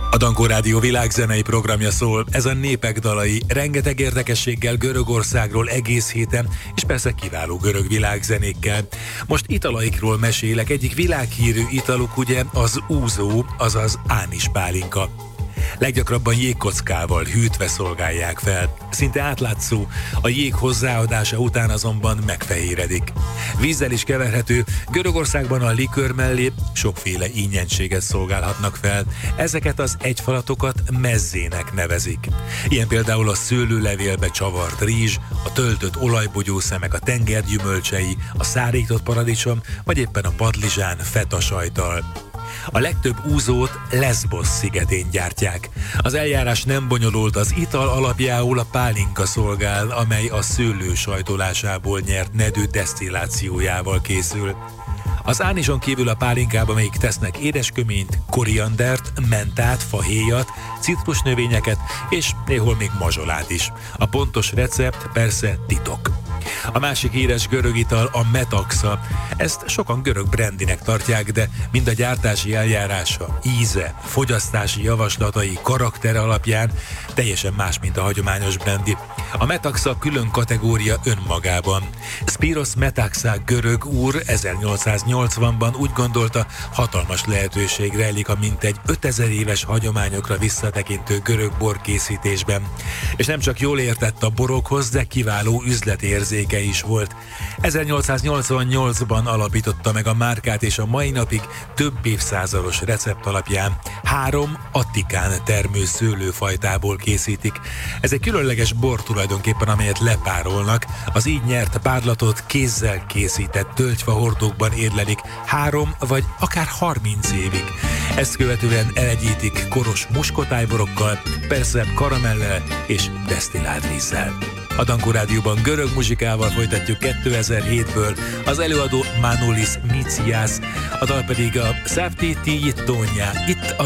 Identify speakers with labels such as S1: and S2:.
S1: A Dankó Rádió világzenei programja szól, ez a Népek dalai, rengeteg érdekességgel Görögországról egész héten, és persze kiváló görög világzenékkel. Most italaikról mesélek, egyik világhírű italuk ugye az úzó, azaz ánispálinka. Leggyakrabban jégkockával hűtve szolgálják fel. Szinte átlátszó, a jég hozzáadása után azonban megfehéredik. Vízzel is keverhető, Görögországban a likőr mellé sokféle ínyentséget szolgálhatnak fel. Ezeket az egyfalatokat mezzének nevezik. Ilyen például a szőlőlevélbe csavart rizs, a töltött olajbogyószemek, a tenger gyümölcsei, a szárított paradicsom, vagy éppen a padlizsán feta sajttal. A legtöbb úzót Leszbosz szigetén gyártják. Az eljárás nem bonyolult, az ital alapjául a pálinka szolgál, amely a szőlő sajtolásából nyert nedű desztillációjával készül. Az ánison kívül a pálinkába még tesznek édesköményt, koriandert, mentát, fahéjat, citrusnövényeket és néhol még mazsolát is. A pontos recept persze titok. A másik híres görög ital a metaxa. Ezt sokan görög brandinek tartják, de mind a gyártási eljárása, íze, fogyasztási javaslatai, karaktere alapján teljesen más, mint a hagyományos brandy. A metaxa külön kategória önmagában. Spiros Metaxa görög úr 1880-ban úgy gondolta, hatalmas lehetőség rejlik a mintegy 5000 éves hagyományokra visszatekintő görög borkészítésben. És nem csak jól értett a borokhoz, de kiváló üzletérzéke is volt. 1888-ban alapította meg a márkát, és a mai napig több évszázados recept alapján 3 Attikán termő szőlőfajtából készítik. Ez egy különleges bor tulajdonképpen, amelyet lepárolnak. Az így nyert párlatot kézzel készített tölgyfahordókban érlelik 3 vagy akár 30 évig. Ezt követően elegyítik koros muskotájborokkal, persze karamellel és desztillált vízzel. A Dankó Rádióban görög muzsikával folytatjuk 2007-ből, az előadó Manolis Mitsias, a dal pedig a Szávtéti Tónya, itt a